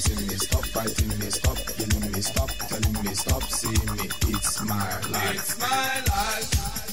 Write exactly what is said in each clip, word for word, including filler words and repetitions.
forcing me, stop fighting me, stop killing me, stop telling me, stop seeing me. It's my life. It's my life.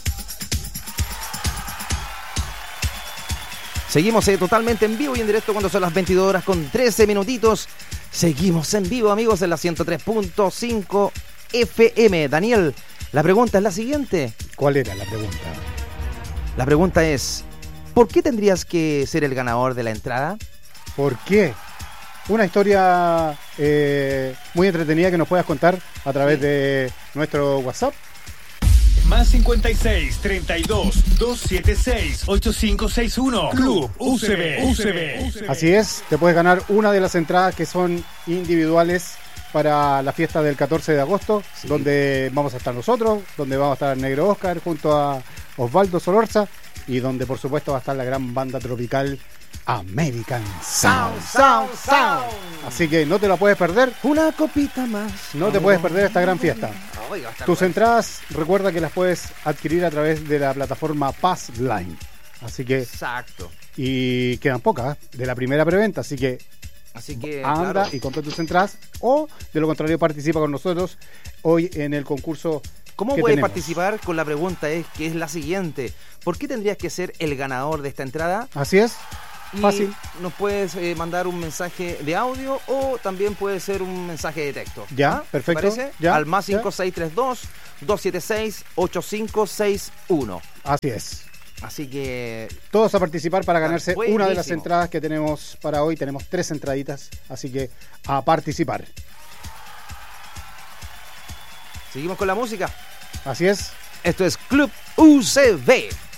Seguimos eh, totalmente en vivo y en directo cuando son las veintidós horas con trece minutitos. Seguimos en vivo, amigos, en la ciento tres punto cinco F M. Daniel, la pregunta es la siguiente. ¿Cuál era la pregunta? La pregunta es, ¿por qué tendrías que ser el ganador de la entrada? ¿Por qué? Una historia eh, muy entretenida que nos puedas contar a través sí. de nuestro WhatsApp. Más cincuenta y seis, treinta y dos, doscientos setenta y seis, ochenta y cinco sesenta y uno. Club U C B, U C B. Así es, te puedes ganar una de las entradas que son individuales para la fiesta del catorce de agosto, sí. donde vamos a estar nosotros, donde vamos a estar Negro Oscar junto a Osvaldo Solorza y donde por supuesto va a estar la gran banda tropical American Sound, Sound, Sound. Así que no te la puedes perder. Una copita más. No te puedes perder esta gran fiesta. Tus bueno. entradas, recuerda que las puedes adquirir a través de la plataforma Passline. Así que. Exacto. Y quedan pocas de la primera preventa, así que. Así que anda claro. y compra tus entradas. O de lo contrario, participa con nosotros hoy en el concurso. ¿Cómo que puedes tenemos. participar con la pregunta es que es la siguiente? ¿Por qué tendrías que ser el ganador de esta entrada? Así es. Y fácil. Nos puedes eh, mandar un mensaje de audio o también puede ser un mensaje de texto. Ya, ¿Ah? perfecto. ¿Parece? Ya, al más ya. cinco seis tres dos, dos siete seis, ocho cinco seis uno. Así es. Así que todos a participar para ganarse buenísimo. Una de las entradas que tenemos para hoy. Tenemos tres entraditas, así que a participar. Seguimos con la música. Así es. Esto es Club U C B.